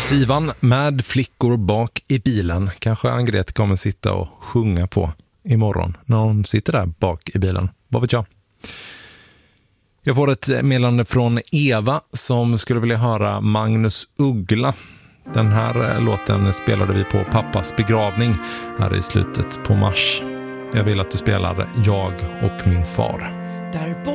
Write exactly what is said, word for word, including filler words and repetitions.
Skivan Med flickor bak i bilen kanske Ann-Grete kommer sitta och sjunga på imorgon när hon sitter där bak i bilen. Vad vet jag? Jag får ett meddelande från Eva som skulle vilja höra Magnus Uggla. Den här låten spelade vi på pappas begravning här i slutet på mars. Jag vill att du spelar Jag och min far. Där borta